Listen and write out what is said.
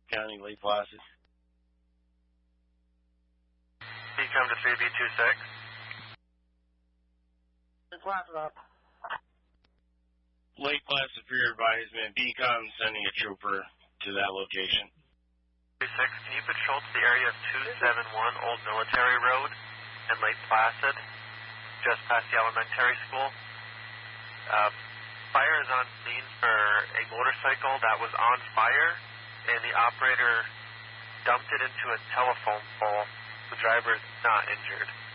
County, Lake Placid. Become to 3B26. Lake Placid up. Lake Placid for your advisement. BCOM sending a trooper to that location. 26, can you patrol to the area of 271 Old Military Road in Lake Placid, just past the elementary school? Fire is on scene for a motorcycle that was on fire, and the operator dumped it into a telephone pole. The driver is not injured.